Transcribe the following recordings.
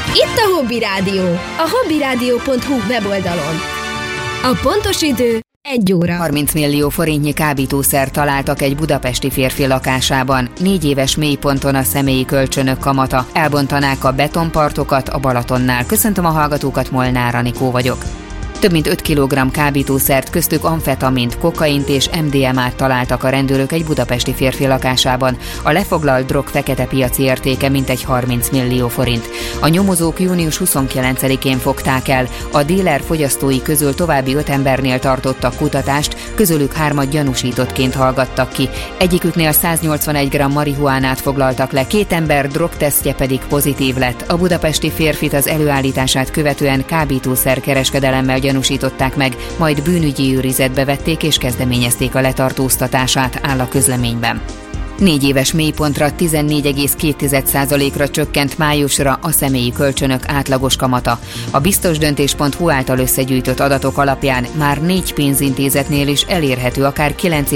Itt a Hobby Rádió, a hobbyradio.hu weboldalon. A pontos idő 1 óra. 30 millió forintnyi kábítószert találtak egy budapesti férfi lakásában. 4 éves mélyponton a személyi kölcsönök kamata. Elbontanák a betonpartokat a Balatonnál. Köszöntöm a hallgatókat, Molnár Anikó vagyok. Több mint 5 kg kábítószert, köztük amfetamint, kokaint és MDMA-t találtak a rendőrök egy budapesti férfi lakásában. A lefoglalt drog fekete piaci értéke mintegy 30 millió forint. A nyomozók június 29-én fogták el. A díler fogyasztói közül további 5 embernél tartottak kutatást, közülük 3-at gyanúsítottként hallgattak ki. Egyiküknél 181 g marihuánát foglaltak le, 2 ember drogtesztje pedig pozitív lett. A budapesti férfit az előállítását követően kábítószer-kereskedelemmel gyanúsították meg, majd bűnügyi őrizetbe vették és kezdeményezték a letartóztatását, áll a közleményben. 4 éves mélypontra 14,2%-ra csökkent májusra a személyi kölcsönök átlagos kamata. A biztosdöntés.hu által összegyűjtött adatok alapján már 4 pénzintézetnél is elérhető akár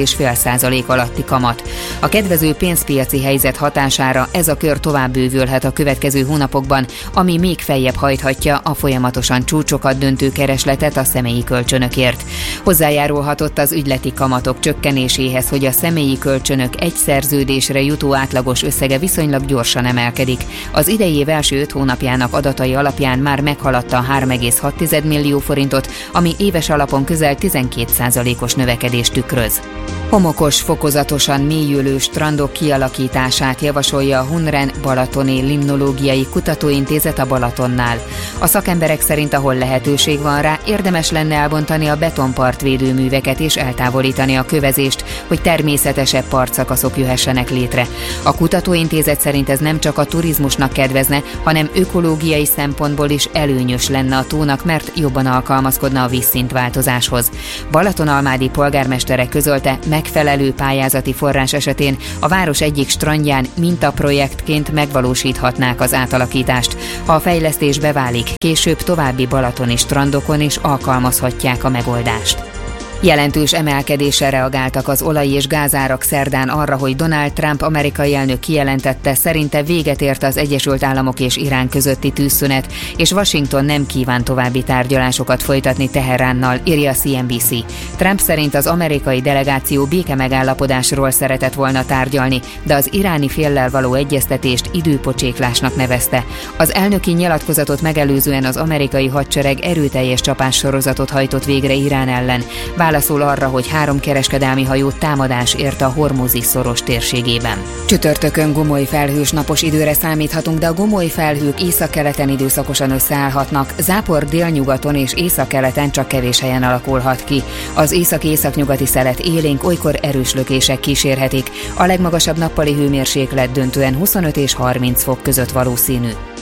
9,5% alatti kamat. A kedvező pénzpiaci helyzet hatására ez a kör tovább bővülhet a következő hónapokban, ami még feljebb hajthatja a folyamatosan csúcsokat döntő keresletet a személyi kölcsönökért. Hozzájárulhatott az ügyleti kamatok csökkenéséhez, hogy a személyi kölcsönök egy szerződésre jutó átlagos összege viszonylag gyorsan emelkedik. Az idei év első 5 hónapjának adatai alapján már meghaladta a 3,6 millió forintot, ami éves alapon közel 12%-os növekedést tükröz. Homokos, fokozatosan mélyülő strandok kialakítását javasolja a Hunren Balatoni Limnológiai Kutatóintézet a Balatonnál. A szakemberek szerint, ahol lehetőség van rá, érdemes lenne elbontani a betonpartvédő műveket és eltávolítani a kövezést, hogy természetesebb partszakaszok jöhessenek létre. A kutatóintézet szerint ez nem csak a turizmusnak kedvezne, hanem ökológiai szempontból is előnyös lenne a tónak, mert jobban alkalmazkodna a vízszintváltozáshoz. Balatonalmádi polgármestere közölte, megfelelő pályázati forrás esetén a város egyik strandján mintaprojektként megvalósíthatnák az átalakítást. Ha a fejlesztés beválik, később további balatoni strandokon is alkalmazhatják a megoldást. Jelentős emelkedéssel reagáltak az olaj- és gázárak szerdán arra, hogy Donald Trump amerikai elnök kijelentette, szerinte véget ért az Egyesült Államok és Irán közötti tűzszünet, és Washington nem kíván további tárgyalásokat folytatni Teheránnal, írja a CNBC. Trump szerint az amerikai delegáció békemegállapodásról szeretett volna tárgyalni, de az iráni féllel való egyeztetést időpocséklásnak nevezte. Az elnöki nyilatkozatot megelőzően az amerikai hadsereg erőteljes csapássorozatot hajtott végre Irán ellen. Válaszol arra, hogy 3 kereskedelmi hajó támadás érte a Hormuzi szoros térségében. Csütörtökön gomoly felhős napos időre számíthatunk, de a gomoly felhők északkeleten időszakosan összeállhatnak, zápor délnyugaton és északkeleten csak kevés helyen alakulhat ki. Az észak-északnyugati szelet élénk, olykor erős lökések kísérhetik. A legmagasabb nappali hőmérséklet döntően 25 és 30 fok között valószínű.